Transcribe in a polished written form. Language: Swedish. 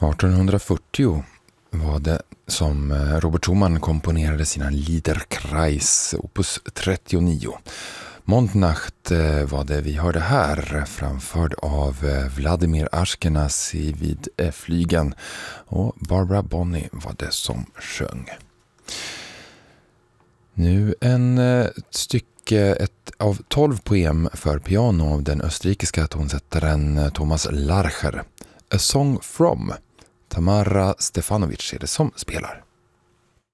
1840 var det som Robert Schumann komponerade sina Liederkreis, opus 39. Mondnacht var det vi hörde här, framförd av Vladimir Ashkenazy vid flygen, och Barbara Bonney var det som sjöng. Nu ett av 12 poem för piano av den österrikiska tonsättaren Thomas Larcher. A Song From. Tamara Stefanovic är det som spelar.